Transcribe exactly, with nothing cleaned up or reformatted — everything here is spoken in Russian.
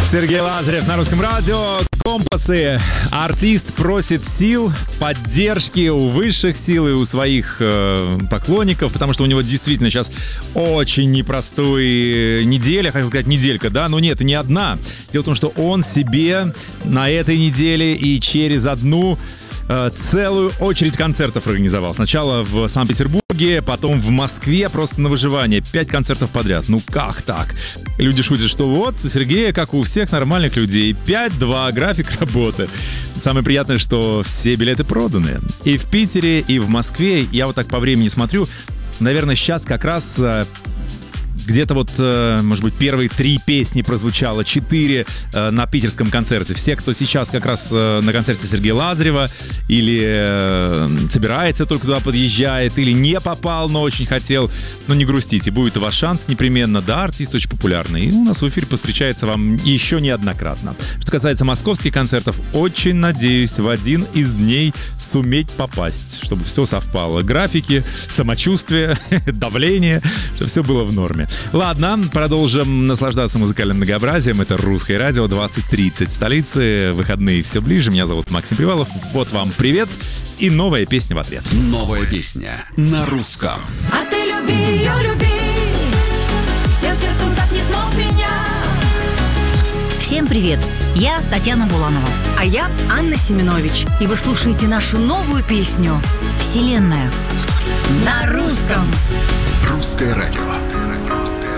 Сергей Лазарев на Русском радио. Компасы. Артист просит сил, поддержки у высших сил и у своих э, поклонников, потому что у него действительно сейчас очень непростая неделя, хотел сказать неделька, да, но нет, не одна. Дело в том, что он себе на этой неделе и через одну э, целую очередь концертов организовал. Сначала в Санкт-Петербурге, потом в Москве, просто на выживание. Пять концертов подряд. Ну как так? Люди шутят, что вот, Сергея, как у всех нормальных людей, пять-два, график работы. Самое приятное, что все билеты проданы. И в Питере, и в Москве. Я вот так по времени смотрю. Наверное, сейчас как раз... Где-то вот, может быть, первые три песни прозвучало, четыре на питерском концерте. Все, кто сейчас как раз на концерте Сергея Лазарева или собирается, только туда подъезжает, или не попал, но очень хотел, но не грустите, будет у вас шанс непременно. Да, артист очень популярный, и у нас в эфире повстречается вам еще неоднократно. Что касается московских концертов, очень надеюсь в один из дней суметь попасть, чтобы все совпало. Графики, самочувствие, давление, чтобы все было в норме. Ладно, продолжим наслаждаться музыкальным многообразием. Это Русское радио, двадцать тридцать в столице. Выходные все ближе. Меня зовут Максим Привалов. Вот вам привет и новая песня в ответ. Новая песня на русском. А ты люби ее, люби, всем сердцем так не смог меня. Всем привет! Я Татьяна Буланова. А я Анна Семенович. И вы слушаете нашу новую песню «Вселенная» на русском. Русское радио.